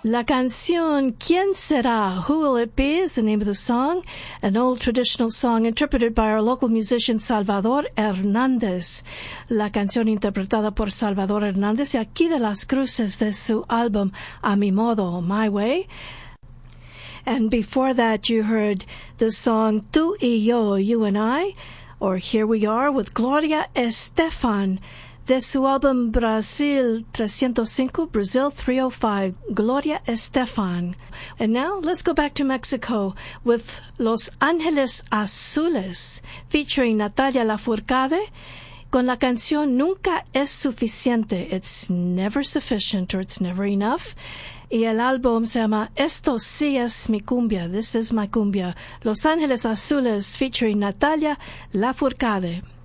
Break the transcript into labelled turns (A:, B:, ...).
A: La canción ¿Quién será? Who Will It Be is the name of the song, an old traditional song interpreted by our local musician Salvador Hernández. La canción interpretada por Salvador Hernández y aquí de Las Cruces de su álbum A Mi Modo, My Way. And before that you heard the song Tú y Yo, You and I, or Here We Are with Gloria Estefan, de su álbum Brasil 305, Brazil 305, Gloria Estefan. And now let's go back to Mexico with Los Ángeles Azules, featuring Natalia Lafourcade, con la canción Nunca es Suficiente. It's never sufficient, or it's never enough. Y el álbum se llama Esto Sí Es Mi Cumbia, This Is My Cumbia. Los Ángeles Azules, featuring Natalia Lafourcade.